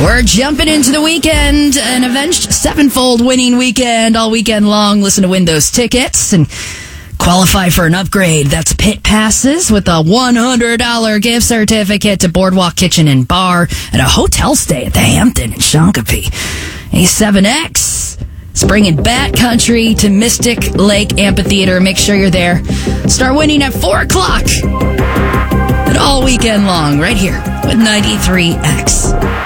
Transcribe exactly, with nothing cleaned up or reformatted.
We're jumping into the weekend, an Avenged Sevenfold winning weekend all weekend long. Listen to win those tickets and qualify for an upgrade. That's pit passes with a one hundred dollars gift certificate to Boardwalk Kitchen and Bar and a hotel stay at the Hampton in Shakopee. A seven X is bringing Bat Country to Mystic Lake Amphitheater. Make sure you're there. Start winning at four o'clock and all weekend long right here with ninety-three X.